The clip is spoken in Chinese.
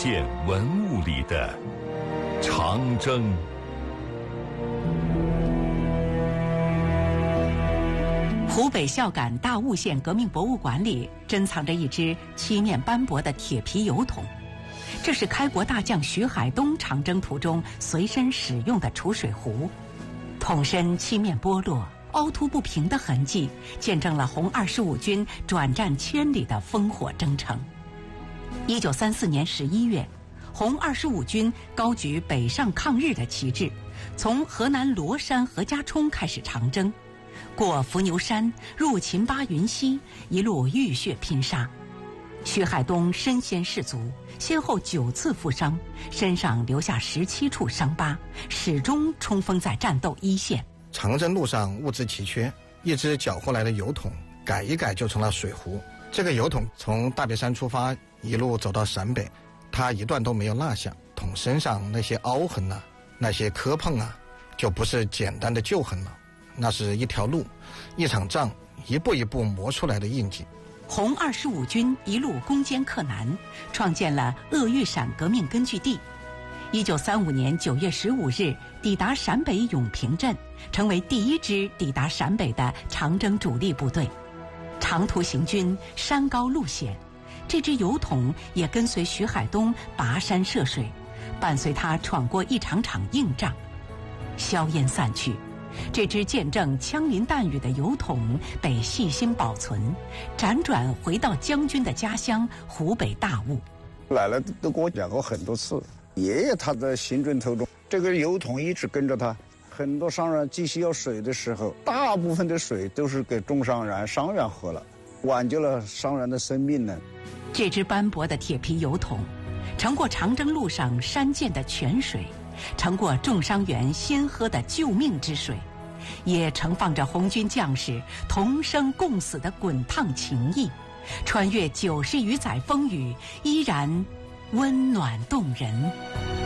线文物里的长征。 湖北孝感大悟县革命博物馆里珍藏着一只漆面斑驳的铁皮油桶，这是开国大将徐海东长征途中随身使用的储水壶。桶身漆面剥落、凹凸不平的痕迹，见证了红25军转战千里的烽火征程。1934年11月，红25军高举北上抗日的旗帜，从河南罗山何家冲开始长征，过伏牛山，入秦巴云溪，一路浴血拼杀。徐海东身先士卒，先后9次负伤，身上留下17处伤疤，始终冲锋在战斗一线。 长征路上物资奇缺，一只缴获来的油桶改一改就成了水壶。这个油桶从大别山出发，一路走到陕北，它一段都没有落下。桶身上那些凹痕啊，那些磕碰啊，就不是简单的旧痕了，那是一条路、一场仗一步一步磨出来的印记。 红25军一路攻坚克难，创建了鄂豫陕革命根据地。1935年9月15日抵达陕北永平镇，成为第一支抵达陕北的长征主力部队。长途行军，山高路险，这支油桶也跟随徐海东跋山涉水，伴随他闯过一场场硬仗。硝烟散去，这支见证枪林弹雨的油桶被细心保存，辗转回到将军的家乡湖北大悟。 奶奶都跟我讲过很多次，爷爷他的行军途中，这个油桶一直跟着他。很多商人急需要水的时候，大部分的水都是给中商人、商员喝了，挽救了商人的生命呢。 这只斑驳的铁皮油桶，盛过长征路上山涧的泉水，盛过重伤员先喝的救命之水，也盛放着红军将士同生共死的滚烫情谊。穿越90余载风雨，依然温暖动人。